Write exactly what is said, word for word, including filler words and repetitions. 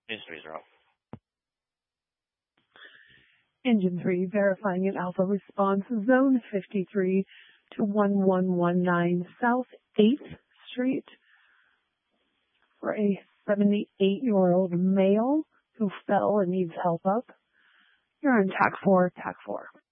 Mysteries are off. Engine three, verifying an Alpha response, zone fifty-three to one one one nine South eighth Street for a seventy-eight-year-old male who fell and needs help up. You're on T A C four, T A C four.